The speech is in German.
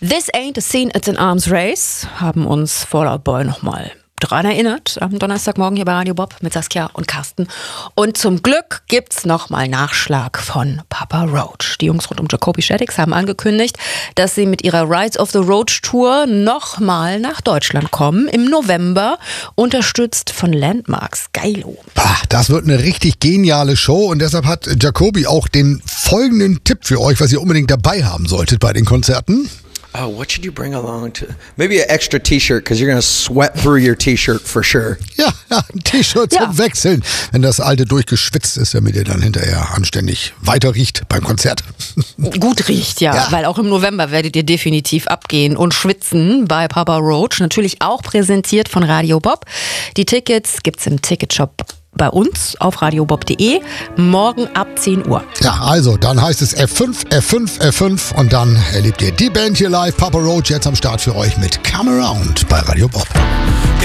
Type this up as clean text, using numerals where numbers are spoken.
This Ain't a Scene, It's an Arms Race haben uns Fall Out Boy nochmal daran erinnert, am Donnerstagmorgen hier bei Radio Bob mit Saskia und Carsten. Und zum Glück gibt's nochmal Nachschlag von Papa Roach. Die Jungs rund um Jacoby Shaddix haben angekündigt, dass sie mit ihrer Rise of the Roach Tour nochmal nach Deutschland kommen. Im November, unterstützt von Landmarks. Geilo. Das wird eine richtig geniale Show und deshalb hat Jacoby auch den folgenden Tipp für euch, was ihr unbedingt dabei haben solltet bei den Konzerten. Oh, what should you bring along to? Maybe an extra T-shirt, because you're going to sweat through your T-shirt for sure. Ja, ein T-Shirt zum Wechseln. Wenn das alte durchgeschwitzt ist, damit ihr dann hinterher anständig weiter riecht beim Konzert. Gut riecht, ja, weil auch im November werdet ihr definitiv abgehen und schwitzen bei Papa Roach. Natürlich auch präsentiert von Radio Bob. Die Tickets gibt's im Ticketshop bei uns auf radiobob.de, morgen ab 10 Uhr. Ja, also, dann heißt es F5, F5, F5 und dann erlebt ihr die Band hier live. Papa Roach jetzt am Start für euch mit Come Around bei Radio Bob.